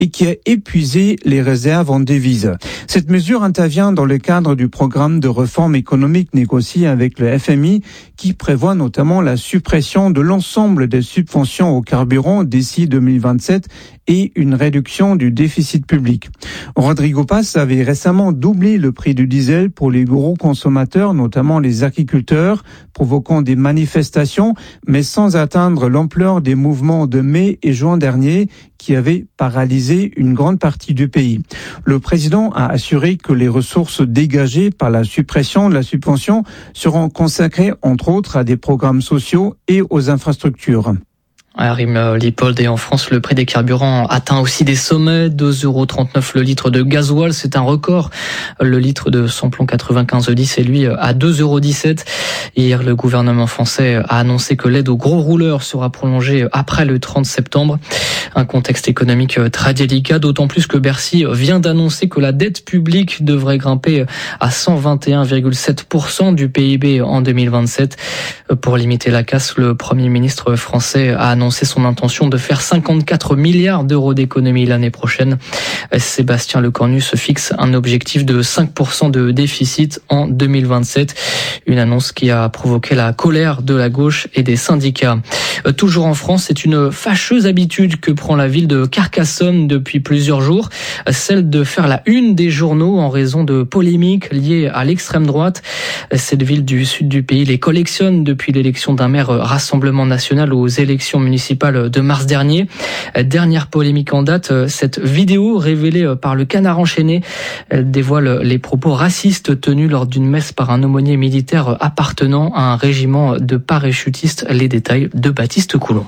et qui a épuisé les réserves en devises. Cette mesure intervient dans le cadre du programme de réforme économique négocié avec le FMI qui prévoit notamment la suppression de l'ensemble des subventions au carburant d'ici 2027 et une réduction du déficit public. Rodrigo Paz avait récemment doublé le prix du diesel pour les gros consommateurs, notamment les agriculteurs, provoquant des manifestations, mais sans atteindre l'ampleur des mouvements de mai et juin dernier qui avaient paralysé une grande partie du pays. Le président a assuré que les ressources dégagées par la suppression de la subvention seront consacrées, entre autres, à des programmes sociaux et aux infrastructures. Arim Lipold, et en France, le prix des carburants atteint aussi des sommets. 2,39 € le litre de gasoil, c'est un record. Le litre de samplon 95E10 est lui à 2,17 €. Hier, le gouvernement français a annoncé que l'aide aux gros rouleurs sera prolongée après le 30 septembre. Un contexte économique très délicat, d'autant plus que Bercy vient d'annoncer que la dette publique devrait grimper à 121,7% du PIB en 2027. Pour limiter la casse, le Premier ministre français a annoncé son intention de faire 54 milliards d'euros d'économies l'année prochaine. Sébastien Lecornu se fixe un objectif de 5% de déficit en 2027. Une annonce qui a provoqué la colère de la gauche et des syndicats. Toujours en France, c'est une fâcheuse habitude que prend la ville de Carcassonne depuis plusieurs jours, celle de faire la une des journaux en raison de polémiques liées à l'extrême droite. Cette ville du sud du pays les collectionne depuis l'élection d'un maire Rassemblement National aux élections municipales de mars dernier. Dernière polémique en date, cette vidéo révélée par le Canard enchaîné, elle dévoile les propos racistes tenus lors d'une messe par un aumônier militaire appartenant à un régiment de parachutistes. Les détails de Baptiste Coulon.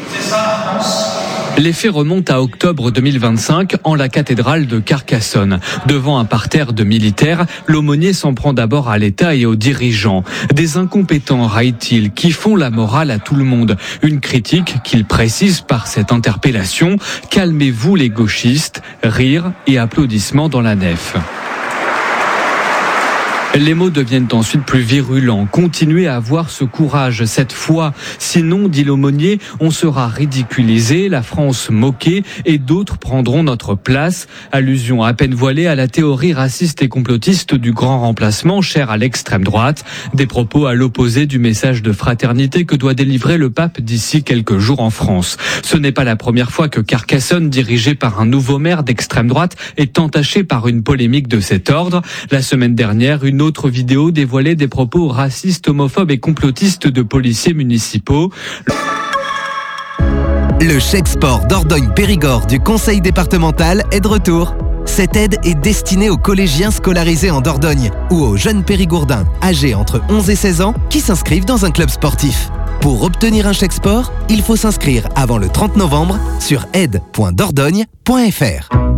Les faits remontent à octobre 2025 en la cathédrale de Carcassonne. Devant un parterre de militaires, l'aumônier s'en prend d'abord à l'État et aux dirigeants. Des incompétents, raille-t-il, qui font la morale à tout le monde. Une critique qu'il précise par cette interpellation. Calmez-vous les gauchistes, rires et applaudissements dans la nef. Les mots deviennent ensuite plus virulents. Continuez à avoir ce courage cette fois. Sinon, dit l'aumônier, on sera ridiculisé, la France moquée et d'autres prendront notre place. Allusion à peine voilée à la théorie raciste et complotiste du grand remplacement, chère à l'extrême droite. Des propos à l'opposé du message de fraternité que doit délivrer le pape d'ici quelques jours en France. Ce n'est pas la première fois que Carcassonne, dirigée par un nouveau maire d'extrême droite, est entachée par une polémique de cet ordre. La semaine dernière, une autre vidéo dévoilait des propos racistes, homophobes et complotistes de policiers municipaux. Le chèque sport Dordogne-Périgord du conseil départemental est de retour. Cette aide est destinée aux collégiens scolarisés en Dordogne ou aux jeunes périgourdins âgés entre 11 et 16 ans qui s'inscrivent dans un club sportif. Pour obtenir un chèque sport, il faut s'inscrire avant le 30 novembre sur aide.dordogne.fr.